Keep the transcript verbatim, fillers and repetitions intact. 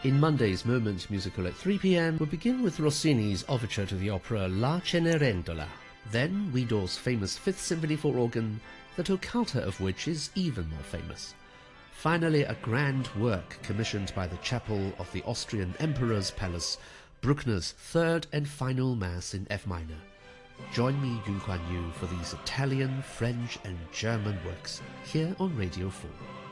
In Monday's Moment Musical at three p m, we'll begin with Rossini's overture to the opera La Cenerentola, then Widor's famous Fifth Symphony for organ, the toccata of which is even more famous. Finally, a grand work commissioned by the chapel of the Austrian Emperor's Palace, Bruckner's third and final Mass in F minor. Join me, Yun Kuan Yu, for these Italian, French and German works here on Radio four.